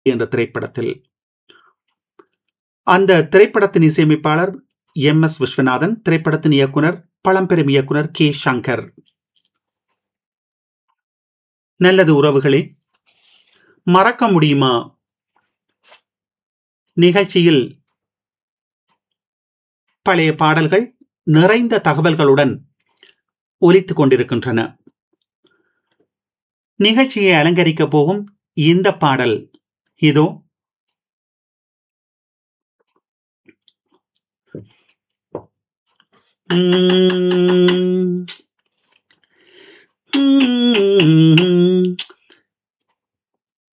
என்ற திரைப்படத்தில். அந்த திரைப்படத்தின் இசையமைப்பாளர் எம்.எஸ். விஸ்வநாதன், திரைப்படத்தின் இயக்குனர் பழம்பெரும் இயக்குனர் கே. சங்கர். நல்லது உறவுகளே, மறக்க முடியுமா நிகழ்ச்சியில் பழைய பாடல்கள் நிறைந்த தகவல்களுடன் ஒலித்துக் கொண்டிருக்கின்றன. நிகழ்ச்சியை அலங்கரிக்கப் போகும் இந்த பாடல் இதோ.